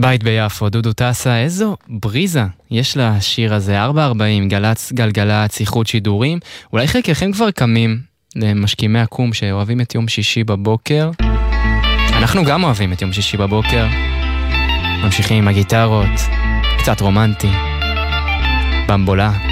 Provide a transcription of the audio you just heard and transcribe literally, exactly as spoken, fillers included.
בית ביפו, דודו טסה, איזו בריזה יש לשיר הזה. ארבע ארבעים, גלץ גלגלץ, איחוד שידורים. אולי חלקכם כבר קמים למשכימי הקום שאוהבים את יום שישי בבוקר. אנחנו גם אוהבים את יום שישי בבוקר. ממשיכים עם הגיטרות, קצת רומנטי, במבולה.